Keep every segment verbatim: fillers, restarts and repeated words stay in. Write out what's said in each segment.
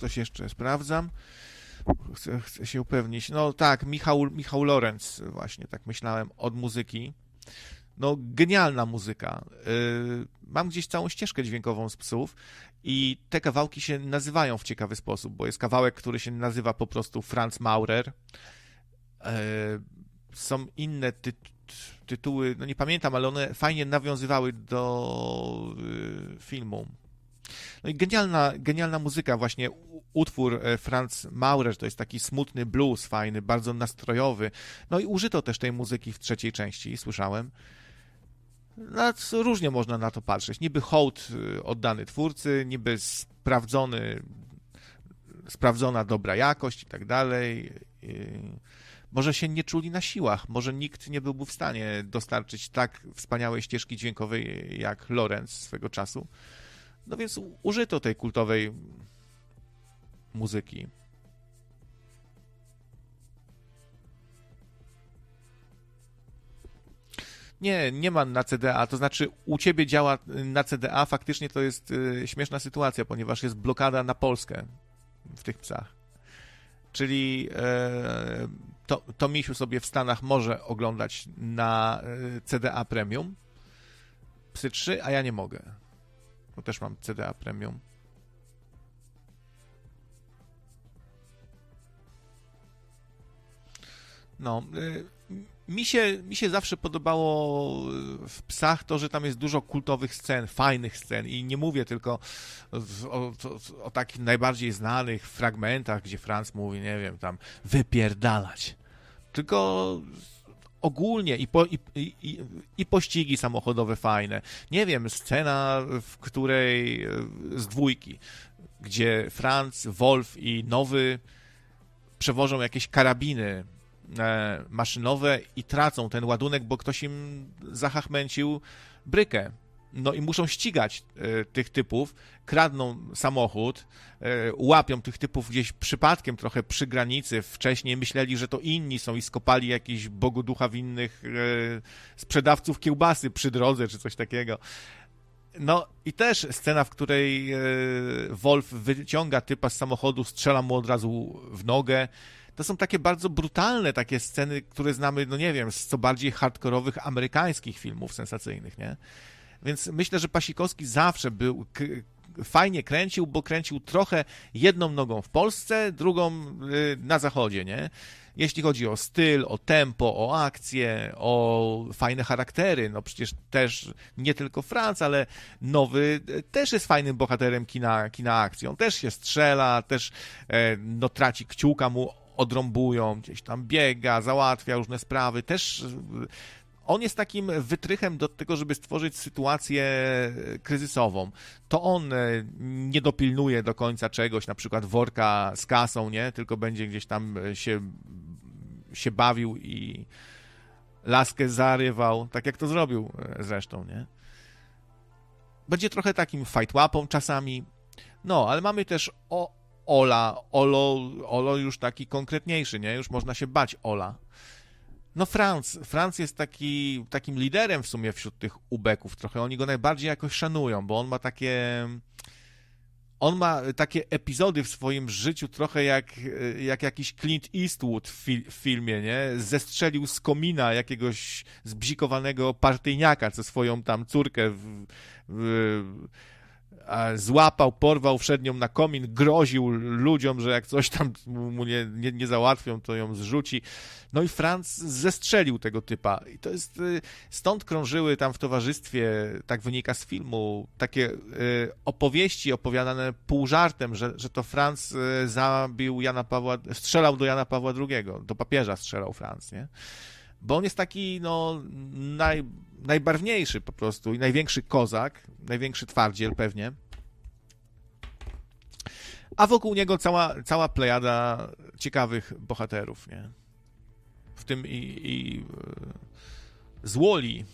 coś jeszcze sprawdzam. Chcę, chcę się upewnić. No tak, Michał, Michał Lorenz, właśnie tak myślałem, od muzyki. No, genialna muzyka. Yy, mam gdzieś całą ścieżkę dźwiękową z Psów i te kawałki się nazywają w ciekawy sposób, bo jest kawałek, który się nazywa po prostu Franz Maurer. Yy, są inne ty tytuły, no nie pamiętam, ale one fajnie nawiązywały do yy, filmu. No i genialna, genialna muzyka, właśnie utwór Franz Maurer, to jest taki smutny blues, fajny, bardzo nastrojowy. No i użyto też tej muzyki w trzeciej części, słyszałem. No, różnie można na to patrzeć. Niby hołd oddany twórcy, niby sprawdzony, sprawdzona dobra jakość i tak dalej. Może się nie czuli na siłach, może nikt nie byłby w stanie dostarczyć tak wspaniałej ścieżki dźwiękowej jak Lorenz swego czasu. No więc użyto tej kultowej muzyki. Nie, nie ma na C D A, to znaczy u ciebie działa na C D A, faktycznie to jest y, śmieszna sytuacja, ponieważ jest blokada na Polskę w tych Psach. Czyli y, to, to Misiu sobie w Stanach może oglądać na y, C D A Premium Psy trzy, a ja nie mogę. Bo też mam C D A Premium. No, y, mi się, mi się zawsze podobało w Psach to, że tam jest dużo kultowych scen, fajnych scen i nie mówię tylko o, o, o takich najbardziej znanych fragmentach, gdzie Franz mówi, nie wiem, tam wypierdalać, tylko ogólnie i, po, i, i, i pościgi samochodowe fajne. Nie wiem, scena, w której z dwójki, gdzie Franz, Wolf i Nowy przewożą jakieś karabiny e, maszynowe i tracą ten ładunek, bo ktoś im zahachmęcił brykę. No i muszą ścigać e, tych typów, kradną samochód, e, łapią tych typów gdzieś przypadkiem trochę przy granicy. Wcześniej myśleli, że to inni są i skopali jakiś bogoducha winnych e, sprzedawców kiełbasy przy drodze, czy coś takiego. No i też scena, w której e, Wolf wyciąga typa z samochodu, strzela mu od razu w nogę. To są takie bardzo brutalne takie sceny, które znamy, no nie wiem, z co bardziej hardkorowych amerykańskich filmów sensacyjnych, nie? Więc myślę, że Pasikowski zawsze był, k- fajnie kręcił, bo kręcił trochę jedną nogą w Polsce, drugą y, na zachodzie, nie? Jeśli chodzi o styl, o tempo, o akcję, o fajne charaktery, no przecież też nie tylko Franz, ale Nowy też jest fajnym bohaterem kina, kina akcji. On też się strzela, też e, no, traci kciuka, mu odrąbują, gdzieś tam biega, załatwia różne sprawy, też on jest takim wytrychem do tego, żeby stworzyć sytuację kryzysową. To on nie dopilnuje do końca czegoś, na przykład worka z kasą, nie? Tylko będzie gdzieś tam się, się bawił i laskę zarywał, tak jak to zrobił zresztą, nie? Będzie trochę takim fajtłapą czasami. No, ale mamy też o Ola, Olo, Olo już taki konkretniejszy, nie? Już można się bać Ola. No Franz, Franz jest taki, takim liderem w sumie wśród tych ubeków trochę. Oni go najbardziej jakoś szanują, bo on ma takie... On ma takie epizody w swoim życiu trochę jak, jak jakiś Clint Eastwood w, fi- w filmie, nie? Zestrzelił z komina jakiegoś zbzikowanego partyjniaka, co swoją tam córkę w, w, złapał, porwał, wszedł nią na komin, groził ludziom, że jak coś tam mu nie, nie, nie załatwią, to ją zrzuci. No i Franz zestrzelił tego typa. I to jest, stąd krążyły tam w towarzystwie, tak wynika z filmu, takie y, opowieści opowiadane pół żartem, że, że to Franz y, zabił Jana Pawła, strzelał do Jana Pawła drugiego, do papieża strzelał Franz, nie? Bo on jest taki, no, naj, najbarwniejszy po prostu i największy kozak, największy twardziel pewnie. A wokół niego cała, cała plejada ciekawych bohaterów, nie? W tym i, i z Wall-E.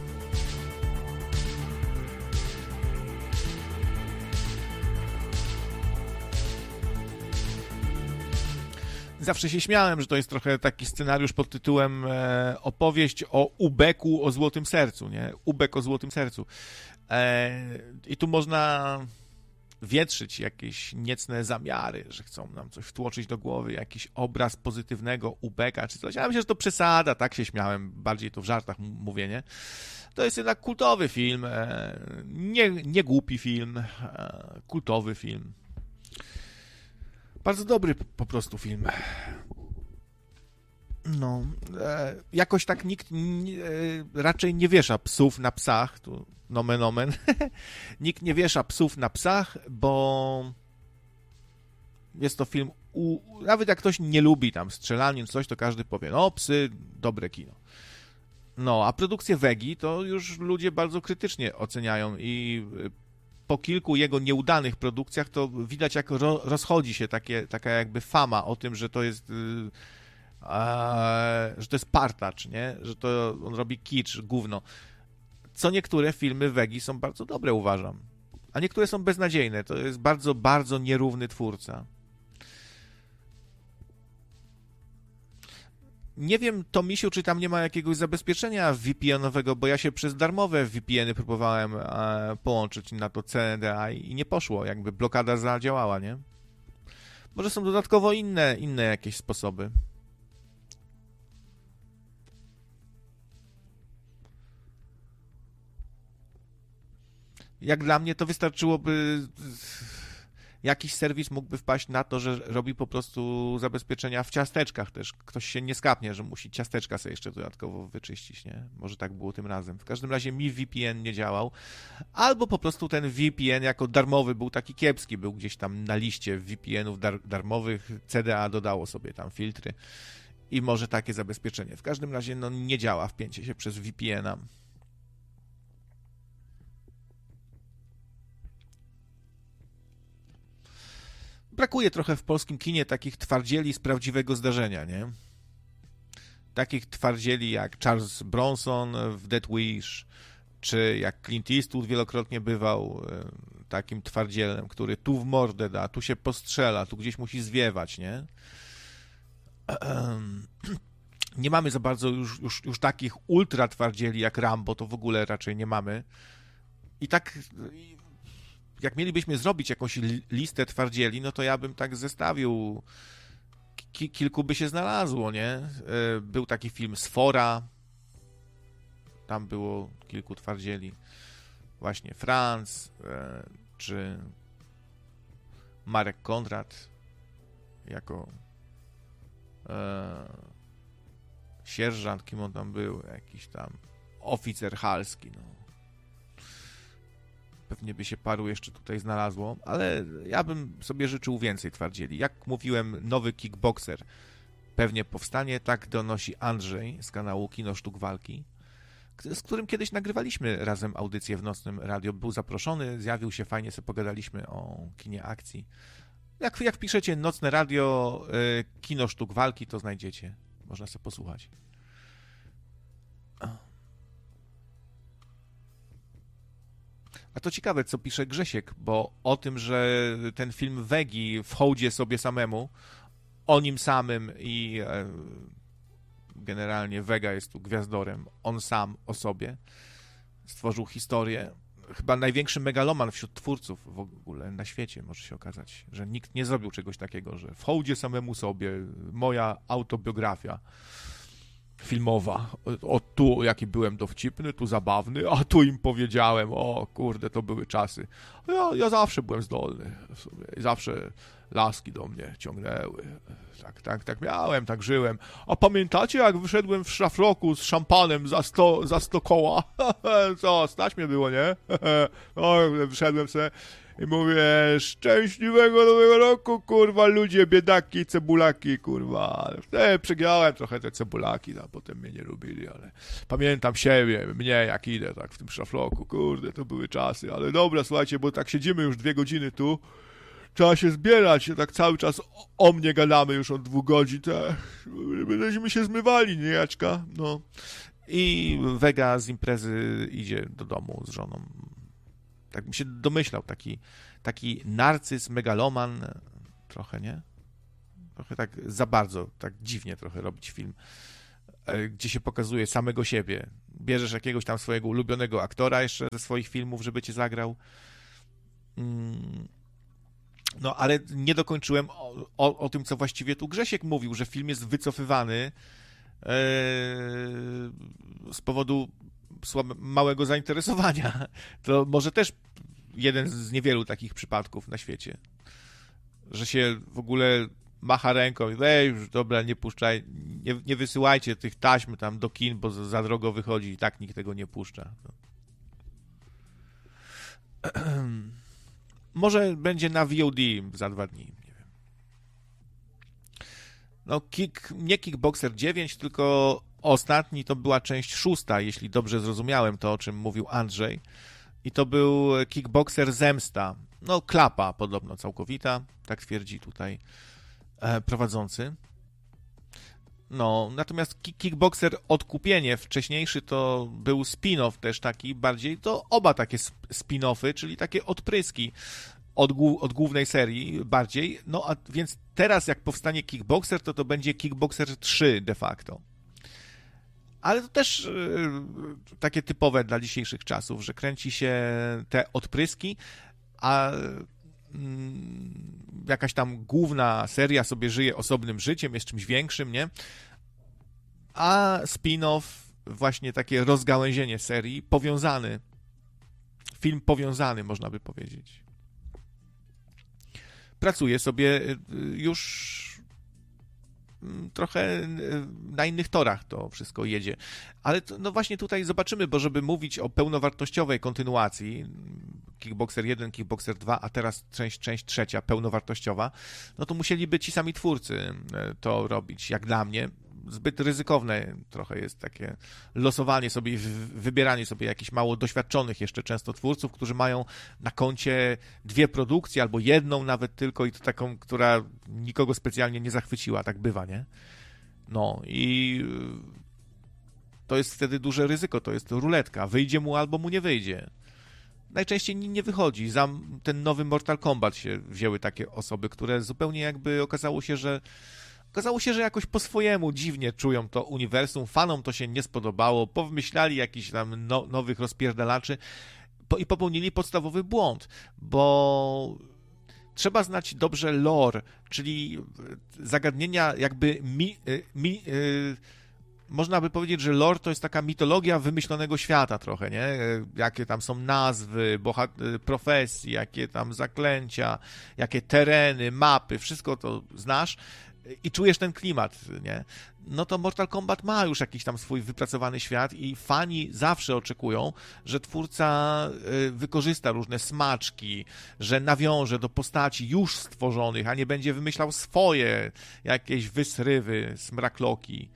Zawsze się śmiałem, że to jest trochę taki scenariusz pod tytułem e, opowieść o Ubeku o Złotym Sercu, nie? Ubek o Złotym Sercu. E, I tu można wietrzyć jakieś niecne zamiary, że chcą nam coś wtłoczyć do głowy, jakiś obraz pozytywnego ubeka czy coś. Ja myślę, że to przesada, tak się śmiałem, bardziej to w żartach mówię, nie? To jest jednak kultowy film, nie, nie głupi film, kultowy film. Bardzo dobry po prostu film. No, e, jakoś tak nikt nie, e, raczej nie wiesza psów na psach, tu nomen omen, nikt nie wiesza psów na psach, bo jest to film, u, nawet jak ktoś nie lubi tam strzelanin, coś, to każdy powie, no psy, dobre kino. No, a produkcję Wegi to już ludzie bardzo krytycznie oceniają i po kilku jego nieudanych produkcjach to widać, jak ro, rozchodzi się takie, taka jakby fama o tym, że to jest... Yy, Eee, że to jest partacz, nie? Że to on robi kicz, gówno. Co niektóre filmy Wegi są bardzo dobre, uważam. A niektóre są beznadziejne. To jest bardzo, bardzo nierówny twórca. Nie wiem, Tomisiu, czy tam nie ma jakiegoś zabezpieczenia V P N-owego, bo ja się przez darmowe V P N-y próbowałem e, połączyć na to C N D A i nie poszło. Jakby blokada zadziałała, nie? Może są dodatkowo inne, inne jakieś sposoby. Jak dla mnie to wystarczyłoby, jakiś serwis mógłby wpaść na to, że robi po prostu zabezpieczenia w ciasteczkach też. Ktoś się nie skapnie, że musi ciasteczka sobie jeszcze dodatkowo wyczyścić, nie? Może tak było tym razem. W każdym razie mi V P N nie działał. Albo po prostu ten V P N jako darmowy był taki kiepski, był gdzieś tam na liście V P N-ów dar- darmowych, C D A dodało sobie tam filtry i może takie zabezpieczenie. W każdym razie no nie działa wpięcie się przez V P N-a. Brakuje trochę w polskim kinie takich twardzieli z prawdziwego zdarzenia, nie? Takich twardzieli jak Charles Bronson w Death Wish, czy jak Clint Eastwood wielokrotnie bywał takim twardzielem, który tu w mordę da, tu się postrzela, tu gdzieś musi zwiewać, nie? Nie mamy za bardzo już, już, już takich ultra twardzieli jak Rambo, to w ogóle raczej nie mamy. I tak... Jak mielibyśmy zrobić jakąś listę twardzieli, no to ja bym tak zestawił, Ki- kilku by się znalazło, nie? Był taki film Sfora, tam było kilku twardzieli, właśnie Franz, czy Marek Konrad jako e, sierżant, kim on tam był, jakiś tam oficer halski, no. Pewnie by się paru jeszcze tutaj znalazło, ale ja bym sobie życzył więcej twardzieli. Jak mówiłem, nowy Kickboxer pewnie powstanie, tak donosi Andrzej z kanału Kino Sztuk Walki, z którym kiedyś nagrywaliśmy razem audycję w Nocnym Radio. Był zaproszony, zjawił się, fajnie sobie pogadaliśmy o kinie akcji. Jak, jak piszecie Nocne Radio, Kino Sztuk Walki, to znajdziecie. Można sobie posłuchać. A to ciekawe, co pisze Grzesiek, bo o tym, że ten film Wegi w hołdzie sobie samemu, o nim samym i generalnie Wega jest tu gwiazdorem, on sam o sobie stworzył historię. Chyba największy megaloman wśród twórców w ogóle na świecie, może się okazać, że nikt nie zrobił czegoś takiego, że w hołdzie samemu sobie, moja autobiografia filmowa. O, tu jaki byłem dowcipny, tu zabawny, a tu im powiedziałem, o kurde, to były czasy. Ja, ja zawsze byłem zdolny w sumie i zawsze laski do mnie ciągnęły. Tak, tak, tak miałem, tak żyłem. A pamiętacie, jak wyszedłem w szlafroku z szampanem za sto, za sto koła? Co, stać mnie było, nie? No, wyszedłem se i mówię, szczęśliwego nowego roku, kurwa, ludzie, biedaki, cebulaki, kurwa. E, przegrałem trochę te cebulaki, a potem mnie nie lubili, ale pamiętam siebie, mnie, jak idę tak w tym szlafroku, kurde, to były czasy, ale dobra, słuchajcie, bo tak siedzimy już dwie godziny tu, trzeba się zbierać, tak cały czas o, o mnie gadamy już od dwóch godzin, tak, będziemy się zmywali, nie, Jaczka? No. I Wega z imprezy idzie do domu z żoną. Tak bym się domyślał, taki, taki narcyz, megaloman, trochę, nie? Trochę tak za bardzo, tak dziwnie trochę robić film, gdzie się pokazuje samego siebie. Bierzesz jakiegoś tam swojego ulubionego aktora jeszcze ze swoich filmów, żeby cię zagrał. No, ale nie dokończyłem o, o, o tym, co właściwie tu Grzesiek mówił, że film jest wycofywany e, z powodu słabe, małego zainteresowania. To może też jeden z niewielu takich przypadków na świecie, że się w ogóle macha ręką i ej, już dobra, nie puszczaj, nie, nie wysyłajcie tych taśm tam do kin, bo za, za drogo wychodzi i tak nikt tego nie puszcza. Może będzie na V O D za dwa dni, nie wiem. No, kick, nie Kickboxer dziewięć, tylko ostatni to była część szósta, jeśli dobrze zrozumiałem to, o czym mówił Andrzej. I to był Kickboxer Zemsta. No, klapa podobno całkowita, tak twierdzi tutaj e, prowadzący. No, natomiast Kickboxer Odkupienie wcześniejszy to był spin-off też taki bardziej, to oba takie spin-offy, czyli takie odpryski od, od głównej serii bardziej. No, a więc teraz jak powstanie Kickboxer, to to będzie Kickboxer trzy de facto. Ale to też y, takie typowe dla dzisiejszych czasów, że kręci się te odpryski, a y, jakaś tam główna seria sobie żyje osobnym życiem, jest czymś większym, nie? A spin-off, właśnie takie rozgałęzienie serii, powiązany, film powiązany, można by powiedzieć. Pracuje sobie już trochę na innych torach to wszystko jedzie. Ale to, no właśnie tutaj zobaczymy, bo żeby mówić o pełnowartościowej kontynuacji, Kickboxer jeden, Kickboxer dwa, a teraz część, część trzecia, pełnowartościowa, no to musieliby ci sami twórcy to robić, jak dla mnie. Zbyt ryzykowne trochę jest takie losowanie sobie, wybieranie sobie jakichś mało doświadczonych jeszcze często twórców, którzy mają na koncie dwie produkcje albo jedną nawet tylko i to taką, która nikogo specjalnie nie zachwyciła, tak bywa, nie? No i to jest wtedy duże ryzyko, to jest ruletka, wyjdzie mu albo mu nie wyjdzie. Najczęściej nie wychodzi. Za ten nowy Mortal Kombat się wzięły takie osoby, które zupełnie jakby okazało się, że Okazało się, że jakoś po swojemu dziwnie czują to uniwersum, fanom to się nie spodobało, powymyślali jakichś tam no, nowych rozpierdalaczy po, i popełnili podstawowy błąd, bo trzeba znać dobrze lore, czyli zagadnienia jakby mi, mi, yy, można by powiedzieć, że lore to jest taka mitologia wymyślonego świata trochę, nie? Jakie tam są nazwy, bohat- profesji, jakie tam zaklęcia, jakie tereny, mapy, wszystko to znasz i czujesz ten klimat, nie? No to Mortal Kombat ma już jakiś tam swój wypracowany świat i fani zawsze oczekują, że twórca wykorzysta różne smaczki, że nawiąże do postaci już stworzonych, a nie będzie wymyślał swoje jakieś wysrywy, smrakloki.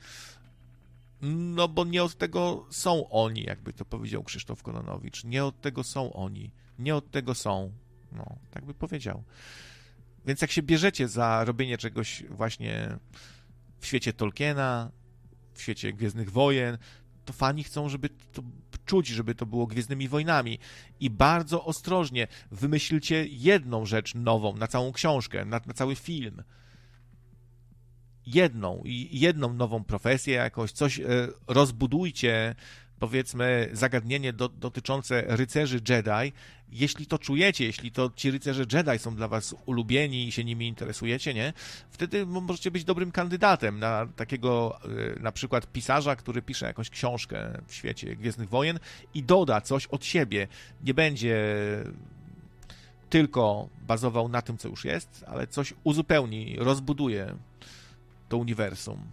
No bo nie od tego są oni, jakby to powiedział Krzysztof Kononowicz. Nie od tego są oni. Nie od tego są. No, tak by powiedział. Więc jak się bierzecie za robienie czegoś właśnie w świecie Tolkiena, w świecie Gwiezdnych Wojen, to fani chcą, żeby to czuć, żeby to było Gwiezdnymi Wojnami. I bardzo ostrożnie wymyślcie jedną rzecz nową na całą książkę, na, na cały film. Jedną i jedną nową profesję jakąś, coś e, rozbudujcie, powiedzmy, zagadnienie do, dotyczące rycerzy Jedi. Jeśli to czujecie, jeśli to ci rycerze Jedi są dla was ulubieni i się nimi interesujecie, nie? Wtedy możecie być dobrym kandydatem na takiego e, na przykład pisarza, który pisze jakąś książkę w świecie Gwiezdnych Wojen i doda coś od siebie. Nie będzie tylko bazował na tym, co już jest, ale coś uzupełni, rozbuduje to uniwersum.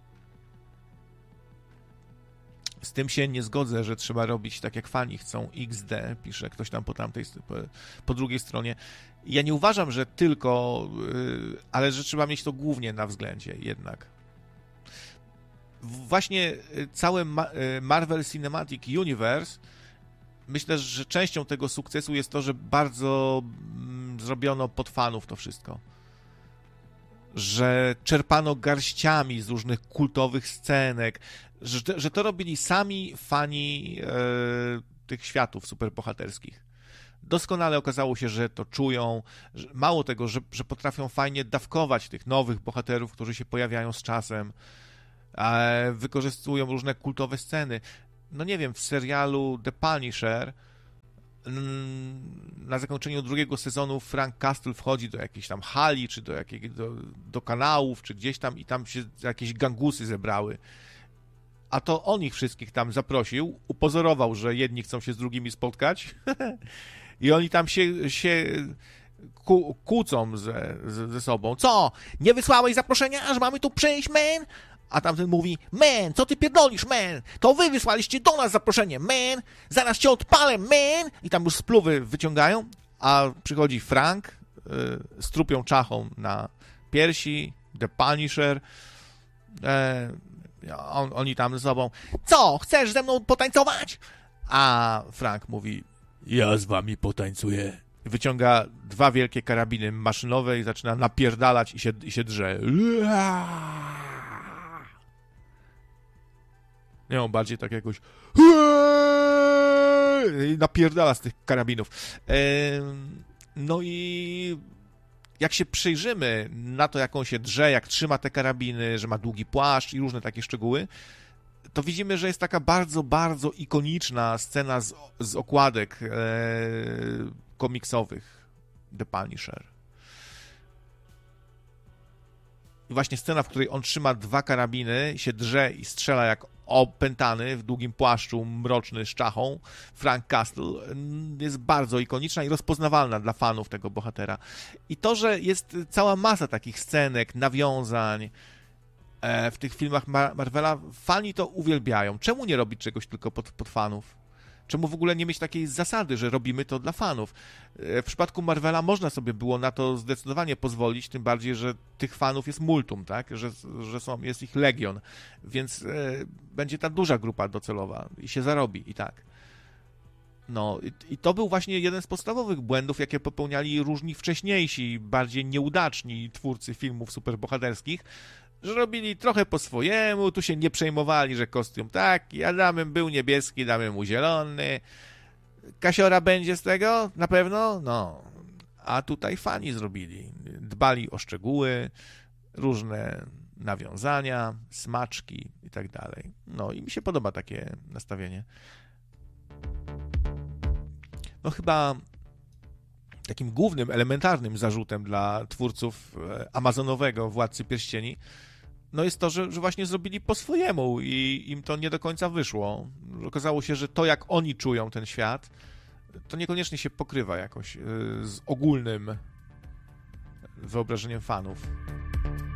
Z tym się nie zgodzę, że trzeba robić tak, jak fani chcą. X D, pisze ktoś tam po tamtej, po, po drugiej stronie. Ja nie uważam, że tylko, yy, ale że trzeba mieć to głównie na względzie jednak. Właśnie całe Ma- Marvel Cinematic Universe, myślę, że częścią tego sukcesu jest to, że bardzo mm, zrobiono pod fanów to wszystko. Że czerpano garściami z różnych kultowych scenek, że, że to robili sami fani e, tych światów superbohaterskich. Doskonale okazało się, że to czują, że, mało tego, że, że potrafią fajnie dawkować tych nowych bohaterów, którzy się pojawiają z czasem, e, wykorzystują różne kultowe sceny. No nie wiem, w serialu The Punisher na zakończeniu drugiego sezonu Frank Castle wchodzi do jakiejś tam hali, czy do, jakiej, do, do kanałów, czy gdzieś tam i tam się jakieś gangusy zebrały. A to on ich wszystkich tam zaprosił, upozorował, że jedni chcą się z drugimi spotkać i oni tam się, się ku, kłócą ze, ze, ze sobą. Co? Nie wysłałeś zaproszenia, aż mamy tu przyjść, man? A tamten mówi, man, co ty pierdolisz, man? To wy wysłaliście do nas zaproszenie, man! Zaraz cię odpalę, man! I tam już spluwy wyciągają, a przychodzi Frank y, z trupią czachą na piersi, The Punisher. E, on, oni tam ze sobą, co, chcesz ze mną potańcować? A Frank mówi, ja z wami potańcuję. Wyciąga dwa wielkie karabiny maszynowe i zaczyna napierdalać i się, i się drze. Nie, on bardziej tak jakoś i napierdala z tych karabinów. No i jak się przyjrzymy na to, jak on się drze, jak trzyma te karabiny, że ma długi płaszcz i różne takie szczegóły, to widzimy, że jest taka bardzo, bardzo ikoniczna scena z, z okładek e, komiksowych The Punisher. I właśnie scena, w której on trzyma dwa karabiny, się drze i strzela jak opętany w długim płaszczu, mroczny, z czachą, Frank Castle, jest bardzo ikoniczna i rozpoznawalna dla fanów tego bohatera. I to, że jest cała masa takich scenek, nawiązań e, w tych filmach Mar- Marvela, fani to uwielbiają. Czemu nie robić czegoś tylko pod, pod fanów? Czemu w ogóle nie mieć takiej zasady, że robimy to dla fanów? W przypadku Marvela można sobie było na to zdecydowanie pozwolić, tym bardziej, że tych fanów jest multum, tak? Że, że są, jest ich legion, więc e, będzie ta duża grupa docelowa i się zarobi i tak. No i, i to był właśnie jeden z podstawowych błędów, jakie popełniali różni wcześniejsi, bardziej nieudaczni twórcy filmów superbohaterskich, że robili trochę po swojemu, tu się nie przejmowali, że kostium taki, Adamem był niebieski, damy mu zielony. Kasiora będzie z tego? Na pewno? No. A tutaj fani zrobili. Dbali o szczegóły, różne nawiązania, smaczki i tak dalej. No i mi się podoba takie nastawienie. No chyba takim głównym, elementarnym zarzutem dla twórców amazonowego Władcy Pierścieni no jest to, że, że właśnie zrobili po swojemu i im to nie do końca wyszło. Okazało się, że to, jak oni czują ten świat, to niekoniecznie się pokrywa jakoś z ogólnym wyobrażeniem fanów.